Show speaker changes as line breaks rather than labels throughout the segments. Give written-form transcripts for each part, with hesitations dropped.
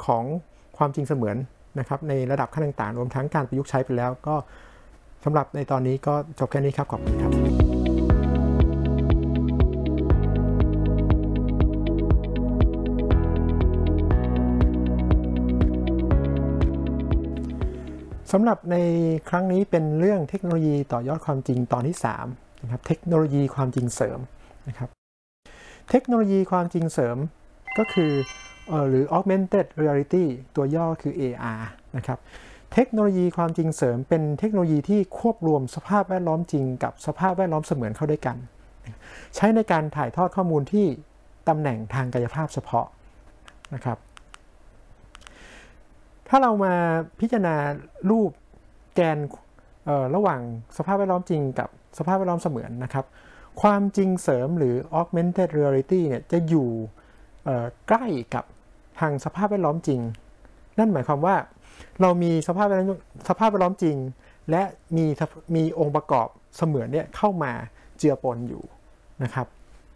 ของความจริงเสมือนนะครับในระดับขั้นต่างๆรวมทั้งการประยุกต์ใช้ไปแล้วก็สำหรับในตอนนี้ก็จบแค่นี้ครับขอบคุณครับสำหรับในครั้งนี้เป็นเรื่องเทคโนโลยีต่อยอดความจริงตอนที่3นะครับเทคโนโลยีความจริงเสริมนะครับเทคโนโลยีความจริงเสริมก็คือหรือ augmented reality ตัวย่อคือ AR นะครับเทคโนโลยีความจริงเสริมเป็นเทคโนโลยีที่ควบรวมสภาพแวดล้อมจริงกับสภาพแวดล้อมเสมือนเข้าด้วยกันใช้ในการถ่ายทอดข้อมูลที่ตำแหน่งทางกายภาพเฉพาะนะครับถ้าเรามาพิจารณารูปแกนระหว่างสภาพแวดล้อมจริงกับสภาพแวดล้อมเสมือนนะครับความจริงเสริมหรือ augmented reality เนี่ยจะอยู่ใกล้กับทางสภาพแวดล้อมจริงนั่นหมายความว่าเรามีสภาพแวดล้อมจริงและมีองค์ประกอบเสมือนเนี่ยเข้ามาเจือปนอยู่นะครับ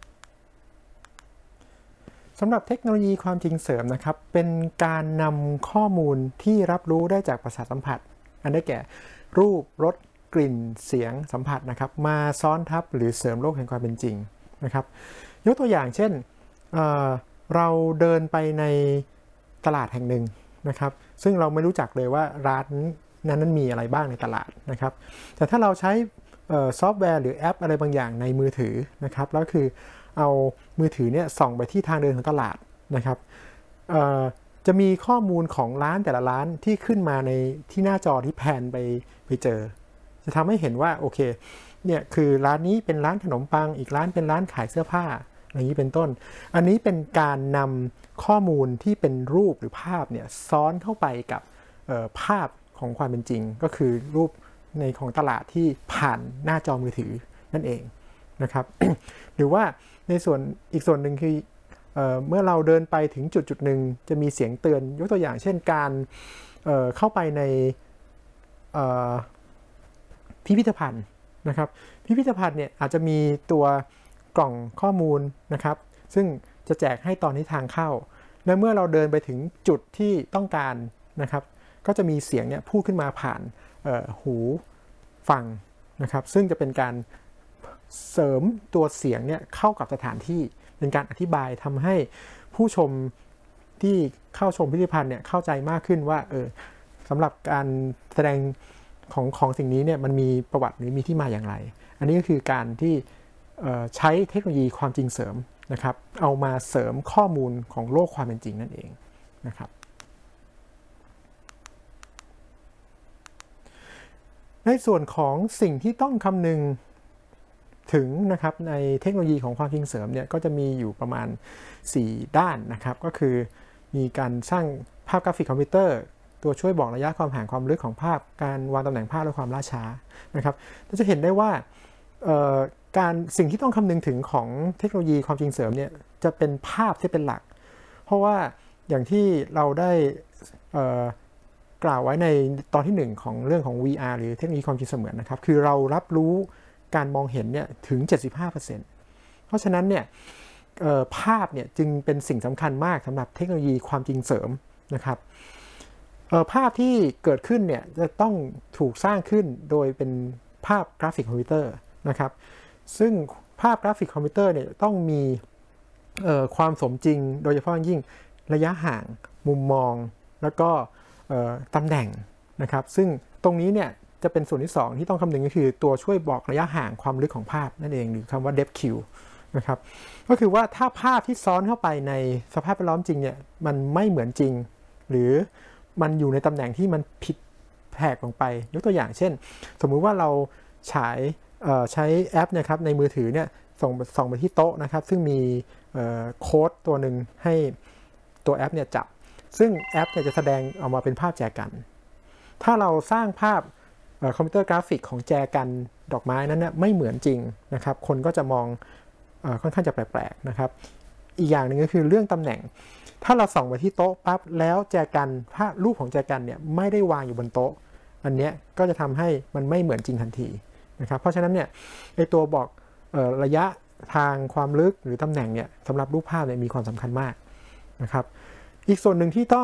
สำหรับเทคโนโลยีความจริงเสริมนะครับเป็นการนำข้อมูลที่รับรู้ได้จากประสาทสัมผัสอันได้แก่รูปรสกลิ่นเสียงสัมผัสนะครับมาซ้อนทับหรือเสริมโลกแห่งความเป็นจริงนะครับยกตัวอย่างเช่นเราเดินไปในตลาดแห่งหนึ่งนะครับซึ่งเราไม่รู้จักเลยว่าร้านนั้นมีอะไรบ้างในตลาดนะครับแต่ถ้าเราใช้ซอฟต์แวร์หรือแอปอะไรบางอย่างในมือถือนะครับแล้วคือเอามือถือเนี่ยส่องไปที่ทางเดินของตลาดนะครับจะมีข้อมูลของร้านแต่ละร้านที่ขึ้นมาในที่หน้าจอที่แพนไปเจอจะทำให้เห็นว่าโอเคเนี่ยคือร้านนี้เป็นร้านขนมปังอีกร้านเป็นร้านขายเสื้อผ้าอย่างนี้เป็นต้นอันนี้เป็นการนำข้อมูลที่เป็นรูปหรือภาพเนี่ยซ้อนเข้าไปกับภาพของความเป็นจริงก็คือรูปในของตลาดที่ผ่านหน้าจอมือถือนั่นเองนะครับ หรือว่าในอีกส่วนหนึ่งคือเมื่อเราเดินไปถึงจุดหนึ่งจะมีเสียงเตือนยกตัวอย่างเช่นการเข้าไปในพิพิธภัณฑ์นะครับพิพิธภัณฑ์เนี่ยอาจจะมีตัวกล่องข้อมูลนะครับซึ่งจะแจกให้ตอนที่ทางเข้าและเมื่อเราเดินไปถึงจุดที่ต้องการนะครับก็จะมีเสียงเนี่ยพูดขึ้นมาผ่านหูฟังนะครับซึ่งจะเป็นการเสริมตัวเสียงเนี่ยเข้ากับสถานที่เป็นการอธิบายทำให้ผู้ชมที่เข้าชมพิพิธภัณฑ์เนี่ยเข้าใจมากขึ้นว่าสำหรับการแสดงของสิ่งนี้เนี่ยมันมีประวัติหรือมีที่มาอย่างไรอันนี้ก็คือการที่ใช้เทคโนโลยีความจริงเสริมนะครับเอามาเสริมข้อมูลของโลกความเป็นจริงนั่นเองนะครับในส่วนของสิ่งที่ต้องคำนึงถึงนะครับในเทคโนโลยีของความจริงเสริมเนี่ยก็จะมีอยู่ประมาณ4ด้านนะครับก็คือมีการสร้างภาพกราฟิกคอมพิวเตอร์ตัวช่วยบอกระยะความห่างความลึกของภาพการวางตำแหน่งภาพและความล่าช้านะครับเราจะเห็นได้ว่าสิ่งที่ต้องคำนึงถึงของเทคโนโลยีความจริงเสริมเนี่ยจะเป็นภาพที่เป็นหลักเพราะว่าอย่างที่เราได้กล่าวไว้ในตอนที่1ของเรื่องของ VR หรือเทคโนโลยีความจริงเสมือนนะครับคือเรารับรู้การมองเห็นเนี่ยถึง 75% เพราะฉะนั้นเนี่ยภาพเนี่ยจึงเป็นสิ่งสำคัญมากสำหรับเทคโนโลยีความจริงเสริมนะครับภาพที่เกิดขึ้นเนี่ยจะต้องถูกสร้างขึ้นโดยเป็นภาพกราฟิกคอมพิวเตอร์นะครับซึ่งภาพกราฟิกคอมพิวเตอร์เนี่ยต้องมีความสมจริงโดยเฉพาะยิ่งระยะห่างมุมมองแล้วก็ตำแหน่งนะครับซึ่งตรงนี้เนี่ยจะเป็นส่วนที่2ที่ต้องคำนึงก็คือตัวช่วยบอกระยะห่างความลึกของภาพนั่นเองหรือคำว่า depth Q นะครับก็คือว่าถ้าภาพที่ซ้อนเข้าไปในสภาพแวดล้อมจริงเนี่ยมันไม่เหมือนจริงหรือมันอยู่ในตำแหน่งที่มันผิดแผกลงไปยกตัวอย่างเช่นสมมุติว่าเราใช้แอปนะครับในมือถือเนี่ยส่งไปที่โต๊ะนะครับซึ่งมีโค้ดตัวหนึ่งให้ตัวแอปเนี่ยจับซึ่งแอปเนี่ยจะแสดงออกมาเป็นภาพแจกันถ้าเราสร้างภาพคอมพิวเตอร์กราฟิกของแจกันดอกไม้นั้นเนี่ยไม่เหมือนจริงนะครับคนก็จะมองค่อนข้างจะแปลกๆนะครับอีกอย่างหนึ่งก็คือเรื่องตำแหน่งถ้าเราส่องไปที่โต๊ะปั๊บแล้วแจกันภาพรูปของแจกันเนี่ยไม่ได้วางอยู่บนโต๊ะอันนี้ก็จะทำให้มันไม่เหมือนจริงทันทีนะครับเพราะฉะนั้นเนี่ยไอตัวบอกระยะทางความลึกหรือตำแหน่งเนี่ยสำหรับรูปภาพเนี่ยมีความสำคัญมากนะครับอีกส่วนหนึ่งที่ต้อง